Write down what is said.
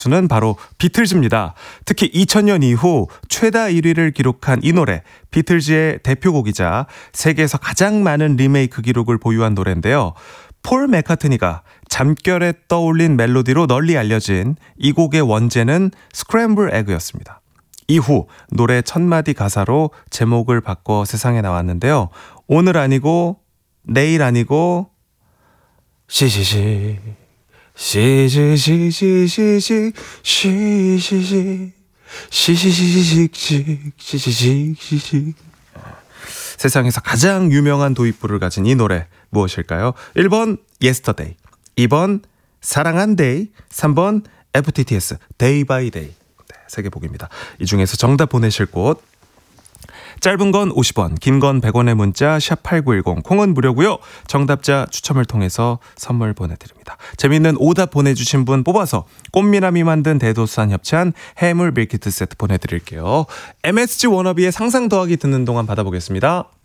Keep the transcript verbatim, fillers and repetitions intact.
는 바로 비틀즈입니다. 특히 이천 년 이후 최다 일 위를 기록한 이 노래, 비틀즈의 대표곡이자 세계에서 가장 많은 리메이크 기록을 보유한 노래인데요. 폴 맥카트니가 잠결에 떠올린 멜로디로 널리 알려진 이 곡의 원제는 스크램블 에그였습니다. 이후 노래 첫 마디 가사로 제목을 바꿔 세상에 나왔는데요. 오늘 아니고 내일 아니고 시시시 시시시시시시 시시시 시시시시식 시시시시식. 세상에서 가장 유명한 도입부를 가진 이 노래 무엇일까요? 일 번 Yesterday, 이 번 사랑한 Day, 삼 번 에프티티에스 Day by Day. 네, 세 개 보기입니다. 이 중에서 정답 보내실 곳, 짧은 건 오십 원, 긴 건 백 원의 문자 샵 팔구일공, 콩은 무료고요. 정답자 추첨을 통해서 선물 보내드립니다. 재밌는 오답 보내주신 분 뽑아서 꽃미남이 만든 대도수산 협찬 해물 밀키트 세트 보내드릴게요. 엠에스지 워너비의 상상 더하기 듣는 동안 받아보겠습니다.